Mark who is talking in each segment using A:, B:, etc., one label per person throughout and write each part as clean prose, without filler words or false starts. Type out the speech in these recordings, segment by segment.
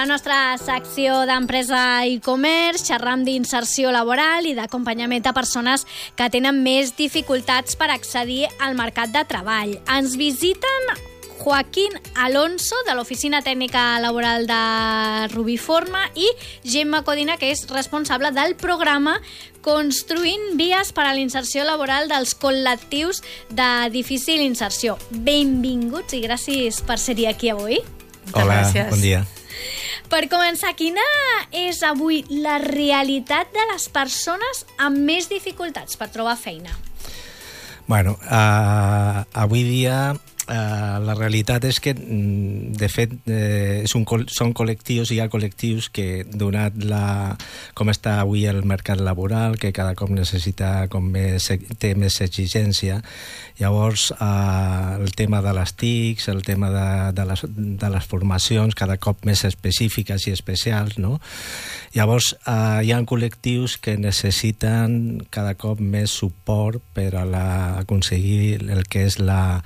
A: La nostra secció d'empresa i comerç, xerram d'inserció laboral i d'acompanyament a persones que tenen més dificultats per accedir al mercat de treball. Ens visiten Joaquín Alonso, de l'Oficina Tècnica Laboral de Rubiforma, i Gemma Codina, que és responsable del programa Construint vies per a l'inserció laboral dels col·lectius de difícil inserció. Benvinguts i gràcies per ser aquí avui.
B: Hola, bon dia.
A: Per començar, quina és avui la realitat de les persones amb més dificultats per trobar feina?
B: Bueno, avui dia la realitat és que, de fet, són col·lectius, hi ha col·lectius que, donat com està avui el mercat laboral, que cada cop necessita té més exigència, llavors el tema de les TICs, el tema de les formacions cada cop més específiques i especials, no? Llavors hi ha col·lectius que necessiten cada cop més suport per aconseguir el que és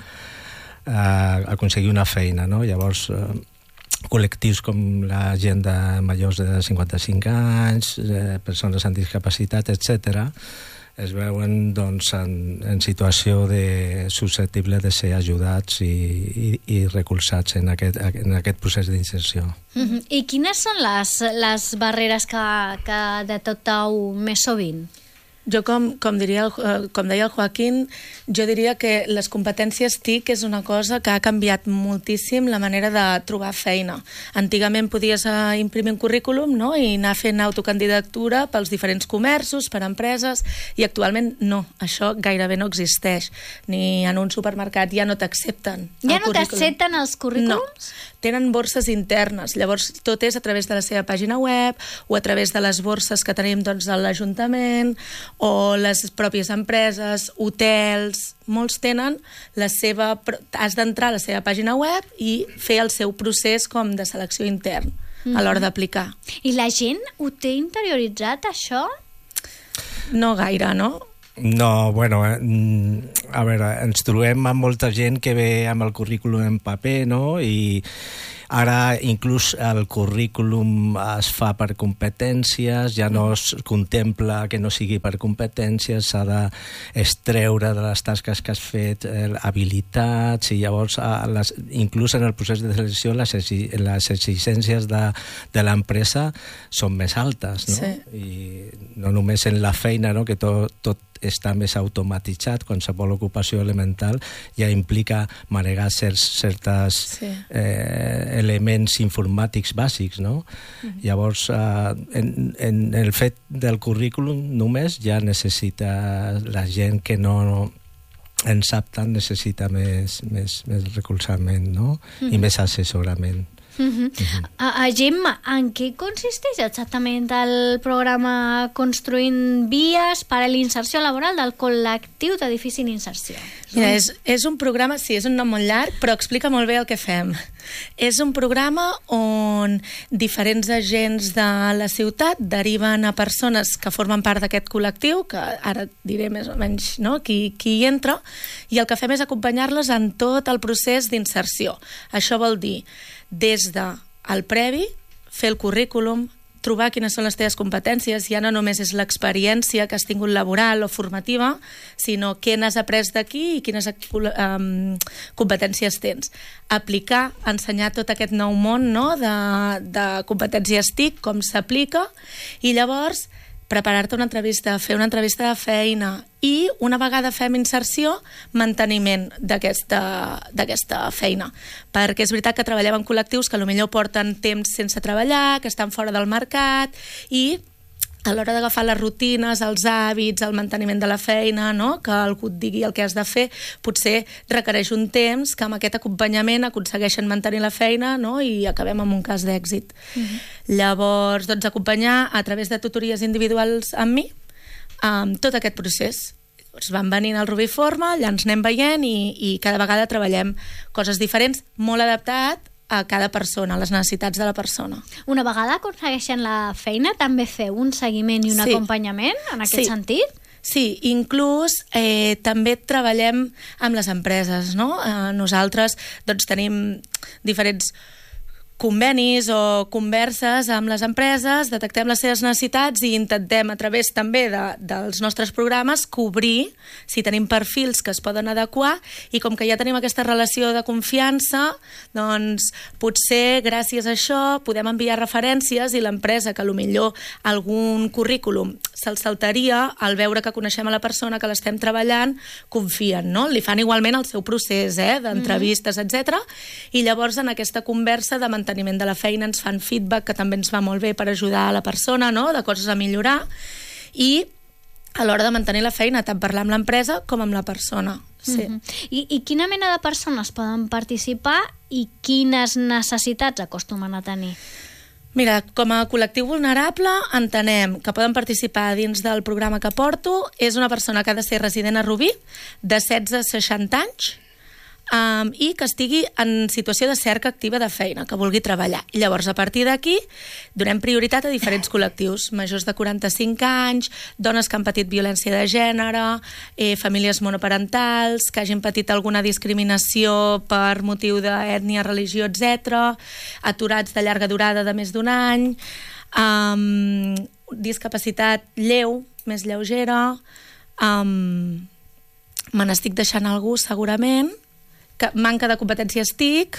B: aconseguir una feina, no? Llavors, col·lectius com la gent de majors de 55 anys, persones amb discapacitat, etc., es veuen doncs, en situació susceptible de ser ajudats i recolzats en aquest procés d'inserció.
A: I quines són les barreres que detecteu més sovint?
C: Jo, com deia el Joaquín, jo diria que les competències TIC és una cosa que ha canviat moltíssim la manera de trobar feina. Antigament podies imprimir un currículum, no?, i anar fent autocandidatura pels diferents comerços, per empreses, i actualment no, això gairebé no existeix. Ni en un supermercat ja no t'accepten.
A: Ja no t'accepten els currículums?
C: No, tenen borses internes, llavors tot és a través de la seva pàgina web o a través de les borses que tenim doncs, a l'Ajuntament o les pròpies empreses, hotels. Molts tenen has d'entrar a la seva pàgina web i fer el seu procés com de selecció intern a l'hora d'aplicar.
A: I la gent ho té interioritzat, això?
C: No gaire, no?
B: No, bueno, a veure, ens trobem amb molta gent que ve amb el currículum en paper, no?, i ara inclús el currículum es fa per competències, ja no es contempla que no sigui per competències, s'ha d'extreure de les tasques que has fet habilitats, i llavors inclús en el procés de selecció les exigències de l'empresa són més altes, no?
C: Sí.
B: I no només en la feina, no?, que tot està més automatitzat, qualsevol ocupació elemental ja implica manegar certes elements informàtics bàsics, no? Llavors, en el fet del currículum només ja necessita la gent que no en sap tant, necessita més recolzament, no?, i més assessorament.
A: Gemma, en què consisteix exactament el programa Construint vies per a l'inserció laboral del col·lectiu de difícil inserció?
C: Mira, és un programa, sí, és un nom molt llarg, però explica molt bé el que fem. És un programa on diferents agents de la ciutat deriven a persones que formen part d'aquest col·lectiu, que ara diré més o menys, no?, qui hi entra, i el que fem és acompanyar-les en tot el procés d'inserció. Això vol dir des del previ, fer el currículum, trobar quines són les teves competències, ja no només és l'experiència que has tingut laboral o formativa, sinó què n'has après d'aquí i quines competències tens. Aplicar, ensenyar tot aquest nou món, no?, de competències TIC, com s'aplica, i llavors preparar-te una entrevista, fer una entrevista de feina i, una vegada fem inserció, manteniment d'aquesta feina. Perquè és veritat que treballem en col·lectius que potser porten temps sense treballar, que estan fora del mercat, i a l'hora d'agafar les rutines, els hàbits, el manteniment de la feina, no?, que algú et digui el que has de fer, potser requereix un temps que amb aquest acompanyament aconsegueixen mantenir la feina, no?, i acabem amb un cas d'èxit. Llavors, doncs, acompanyar a través de tutories individuals amb mi tot aquest procés. Llavors, van venint al Rubiforma, allà ens anem veient i cada vegada treballem coses diferents, molt adaptat a cada persona, a les necessitats de la persona.
A: Una vegada aconsegueixen la feina, també feu un seguiment i un acompanyament en aquest sentit?
C: Sí, inclús també treballem amb les empreses, no? Nosaltres doncs, tenim diferents convenis o converses amb les empreses, detectem les seves necessitats i intentem, a través també dels nostres programes, cobrir si tenim perfils que es poden adequar, i com que ja tenim aquesta relació de confiança, doncs potser gràcies a això podem enviar referències i l'empresa que potser algun currículum se'l saltaria, al veure que coneixem a la persona, que l'estem treballant, confien, no? Li fan igualment el seu procés d'entrevistes, etc. I llavors en aquesta conversa de manteniment de la feina ens fan feedback, que també ens va molt bé per ajudar a la persona, no?, de coses a millorar, i a l'hora de mantenir la feina, tant parlar amb l'empresa com amb la persona. Sí.
A: I quina mena de persones poden participar i quines necessitats acostumen a tenir?
C: Mira, com a col·lectiu vulnerable entenem que poden participar dins del programa que porto. És una persona que ha de ser resident a Rubí, de 16 a 60 anys, i que estigui en situació de cerca activa de feina, que vulgui treballar. I llavors, a partir d'aquí, donem prioritat a diferents col·lectius: majors de 45 anys, dones que han patit violència de gènere, famílies monoparentals, que hagin patit alguna discriminació per motiu d'ètnia, religió, etc., aturats de llarga durada de més d'un any, discapacitat lleu, més lleugera, me n'estic deixant algú segurament, que manca de competències TIC,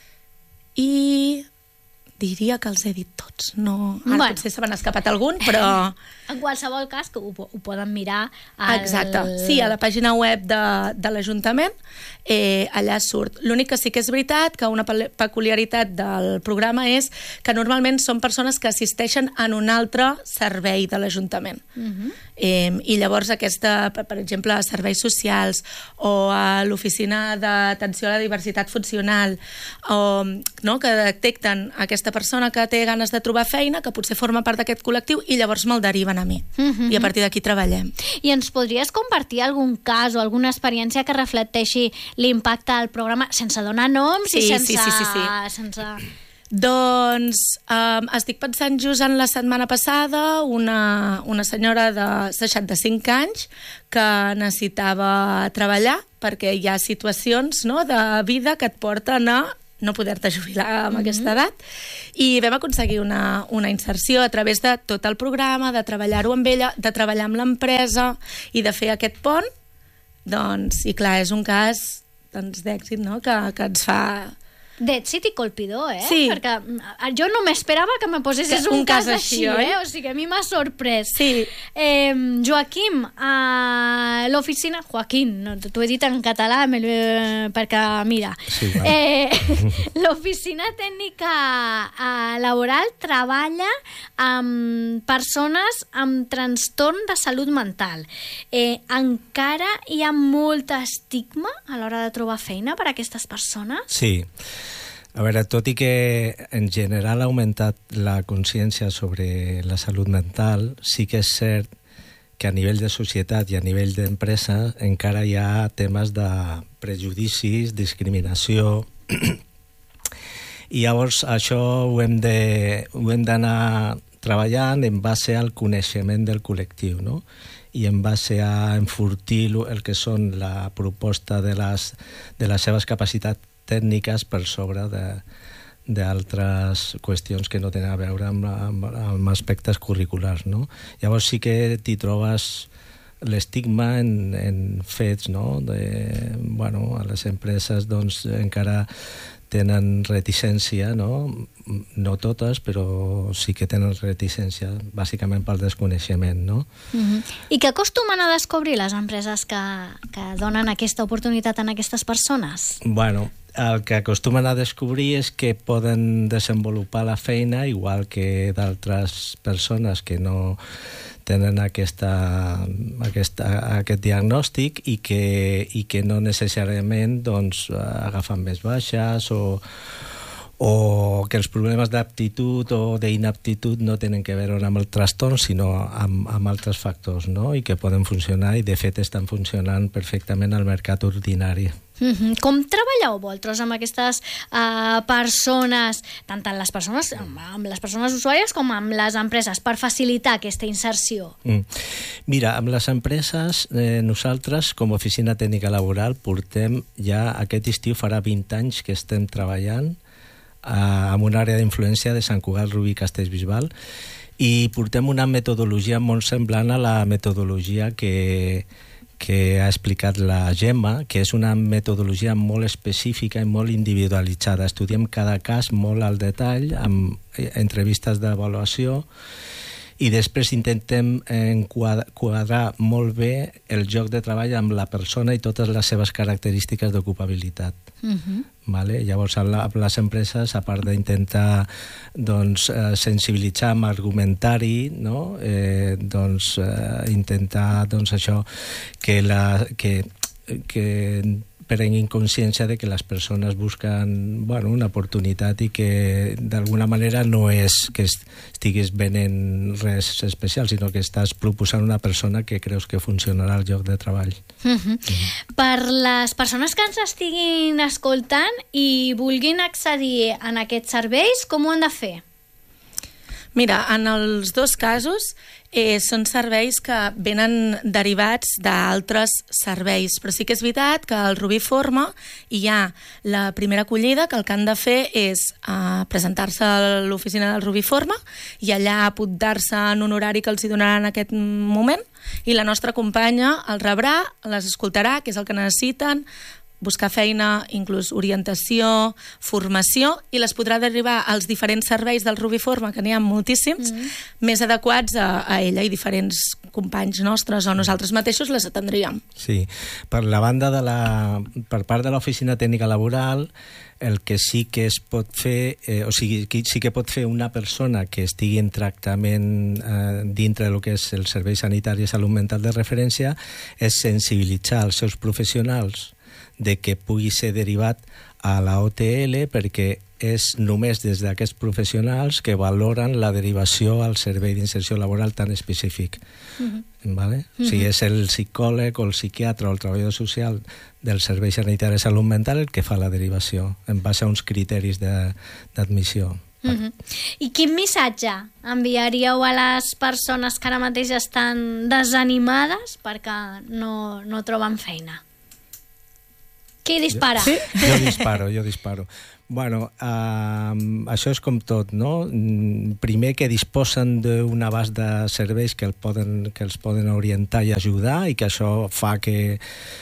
C: i diria que els he dit tots. No, ara potser se m'han escapat algun, però...
A: En qualsevol cas, que ho poden mirar
C: Exacte. Sí, a la pàgina web de l'Ajuntament, allà surt. L'únic que sí que és veritat que una peculiaritat del programa és que normalment són persones que assisteixen en un altre servei de l'Ajuntament. I llavors aquesta, per exemple, a serveis socials o a l'oficina d'atenció a la diversitat funcional, o, no, que detecten aquesta persona que té ganes de trobar feina, que potser forma part d'aquest col·lectiu, i llavors me'l deriven a mi. I a partir d'aquí treballem.
A: I ens podries compartir algun cas o alguna experiència que reflecteixi l'impacte del programa, sense donar noms i sense...
C: Doncs estic pensant just en la setmana passada una senyora de 65 anys que necessitava treballar perquè hi ha situacions, no, de vida que et porten a no poder-te jubilar amb aquesta edat, i vam aconseguir una inserció a través de tot el programa, de treballar-ho amb ella, de treballar amb l'empresa i de fer aquest pont. Doncs, i clar, és un cas d'èxit, no?, que ens fa...
A: D'èxit i colpidor,
C: Sí.
A: Perquè jo no m'esperava que me posessis un cas així, O sigui, a mi m'ha sorprès.
C: Sí.
A: Joaquim, a l'oficina... Joaquim, no, t'ho he dit en català perquè, mira,
B: Sí,
A: l'oficina tècnica laboral treballa amb persones amb trastorn de salut mental. Encara hi ha molt estigma a l'hora de trobar feina per a aquestes persones?
B: Sí. A veure, tot i que en general ha augmentat la consciència sobre la salut mental, sí que és cert que a nivell de societat i a nivell d'empresa encara hi ha temes de prejudicis, discriminació, i llavors això ho hem d'anar treballant en base al coneixement del col·lectiu, no?, i en base a enfortir el que són la proposta de les seves capacitats tècniques per sobre d'altres qüestions que no tenen a veure amb aspectes curriculars, no? Llavors sí que t'hi trobes l'estigma en fets, no? A les empreses doncs encara tenen reticència, no? No totes, però sí que tenen reticència, bàsicament pel desconeixement, no?
A: I què acostumen a descobrir les empreses que donen aquesta oportunitat a aquestes persones?
B: Bueno, el que acostumen a descobrir és que poden desenvolupar la feina igual que d'altres persones que no tenen aquest diagnòstic i que no necessàriament doncs, agafen més baixes o que els problemes d'aptitud o d'inaptitud no tenen que veure amb el trastorn, sinó amb altres factors, no? I que poden funcionar, i de fet estan funcionant perfectament al mercat ordinari.
A: Com treballeu vosaltres amb aquestes persones, tant amb les persones usuàries com amb les empreses, per facilitar aquesta inserció?
B: Mira, amb les empreses, nosaltres, com a Oficina Tècnica Laboral, portem ja aquest estiu, farà 20 anys que estem treballant amb una àrea d'influència de Sant Cugat, Rubí, Castellbisbal, i portem una metodologia molt semblant a la metodologia que ha explicat la Gemma, que és una metodologia molt específica i molt individualitzada. Estudiem cada cas molt al detall, amb entrevistes d'avaluació, i després intentem quadrar molt bé el lloc de treball amb la persona i totes les seves característiques d'ocupabilitat. Vale? Llavors, amb les empreses, a part d'intentar sensibilitzar amb argumentari, no? Intentar això, que prenguin consciència de que les persones busquen una oportunitat i que d'alguna manera no és que estiguis venent res especial, sinó que estàs proposant una persona que creus que funcionarà al lloc de treball.
A: Per les persones que ens estiguin escoltant i vulguin accedir a aquests serveis, com ho han de fer?
C: Mira, en els dos casos són serveis que venen derivats d'altres serveis, però sí que és veritat que al Rubí Forma hi ha la primera acollida, que el que han de fer és presentar-se a l'oficina del Rubí Forma i allà apuntar-se en un horari que els hi donaran en aquest moment, i la nostra companya els rebrà, les escoltarà, què és el que necessiten, buscar feina, inclús orientació, formació, i les podrà derivar als diferents serveis del Rubí Forma, que n'hi ha moltíssims, més adequats a ella, i diferents companys nostres o nosaltres mateixos les atendríem.
B: Sí, per la banda per part de l'Oficina Tècnica Laboral, el que sí que es pot fer, sí que pot fer una persona que estigui en tractament dintre del que és el Servei Sanitari i Salut Mental de referència, és sensibilitzar els seus professionals de que pugui ser derivat a la OTL, perquè és només des d'aquests professionals que valoren la derivació al servei d'inserció laboral tan específic. Vale? O sigui, és el psicòleg o el psiquiatre o el treballador social del Servei Sanitari de Salut Mental el que fa la derivació en base a uns criteris d'admissió.
A: I quin missatge enviaríeu a les persones que ara mateix estan desanimades perquè no troben feina? Qui dispara?
B: Jo disparo. Bueno, això és com tot, no? Primer, que disposen d'un abast de serveis que els poden orientar i ajudar, i que això fa que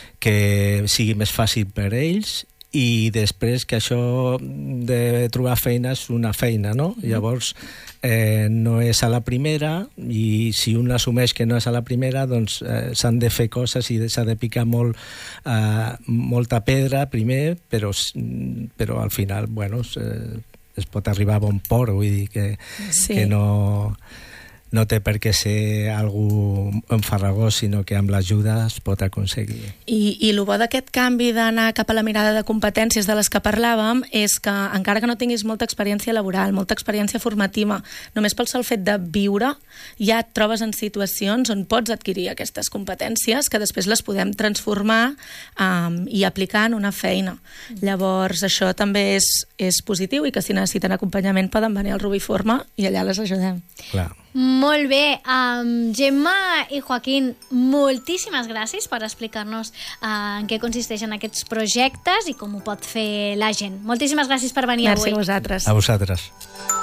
B: sigui més fàcil per ells, i després que això de trobar feina és una feina, no? Llavors, no és a la primera, i si un assumeix que no és a la primera, doncs s'han de fer coses i s'ha de picar molta pedra primer, però al final, es pot arribar a bon port, vull dir que no té per què ser algú enfarragós, sinó que amb l'ajuda es pot aconseguir.
C: I el bo d'aquest canvi d'anar cap a la mirada de competències de les que parlàvem és que, encara que no tinguis molta experiència laboral, molta experiència formativa, només pel sol fet de viure, ja et trobes en situacions on pots adquirir aquestes competències que després les podem transformar i aplicar en una feina. Llavors, això també és positiu, i que si necessiten acompanyament poden venir al Rubí Forma i allà les ajudem.
B: Clar.
A: Molt bé. Gemma i Joaquín, moltíssimes gràcies per explicar-nos en què consisteixen aquests projectes i com ho pot fer la gent. Moltíssimes gràcies per venir avui.
C: Merci a vosaltres.
B: A vosaltres.